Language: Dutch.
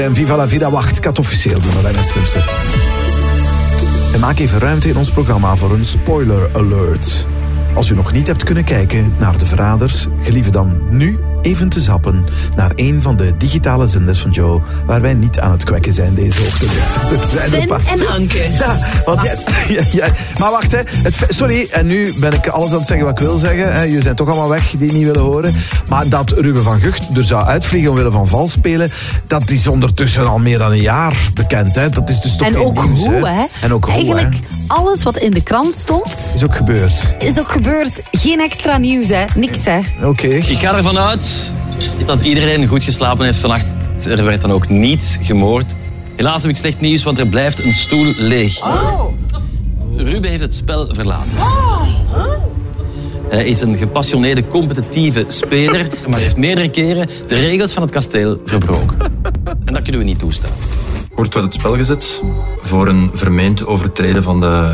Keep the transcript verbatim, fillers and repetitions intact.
En Viva la Vida, wacht, ik had het officieel doen, dat lijkt me het slimste. En maak even ruimte in ons programma voor een spoiler alert. Als u nog niet hebt kunnen kijken naar De Verraders, gelieve dan nu even te zappen naar een van de digitale zenders van Joe, waar wij niet aan het kwekken zijn deze ochtend. Sven en Anke. Ja, want jij, ja, ja, maar wacht, hè. Het, sorry, en nu ben ik alles aan het zeggen wat ik wil zeggen. Hè. Jullie zijn toch allemaal weg die niet willen horen. Maar dat Ruben van Gucht er zou uitvliegen omwille van vals spelen, dat is ondertussen al meer dan een jaar bekend. Hè. Dat is dus toch en geen ook nieuws, hoe, hè? En ook hoe, Eigenlijk, hè. alles wat in de krant stond, Is ook gebeurd. is ook gebeurd. Geen extra nieuws, hè? Niks, hè? Oké. Okay. Ik ga ervan uit dat iedereen goed geslapen heeft vannacht. Er werd dan ook niet gemoord. Helaas heb ik slecht nieuws, want er blijft een stoel leeg. Oh. Ruben heeft het spel verlaten. Oh. Hij is een gepassioneerde, competitieve speler, maar hij heeft meerdere keren de regels van het kasteel verbroken. En dat kunnen we niet toestaan. Wordt uit het spel gezet voor een vermeend overtreden van de